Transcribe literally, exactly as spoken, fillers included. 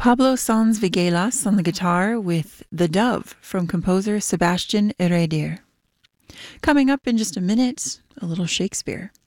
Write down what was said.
Pablo Sanz Viguelas on the guitar with The Dove from composer Sebastian Heredia. Coming up in just a minute, a little Shakespeare.